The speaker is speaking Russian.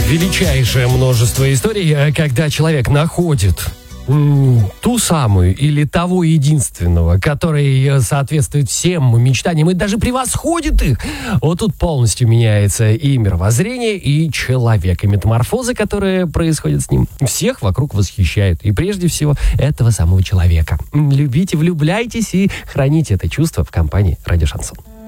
величайшее множество историй, когда человек находит ту самую или того единственного, который соответствует всем мечтаниям и даже превосходит их. Вот тут полностью меняется и мировоззрение, и человек, и метаморфоза, которая происходит с ним. Всех вокруг восхищает. И прежде всего этого самого человека. Любите, влюбляйтесь и храните это чувство в компании «Радио Шансон».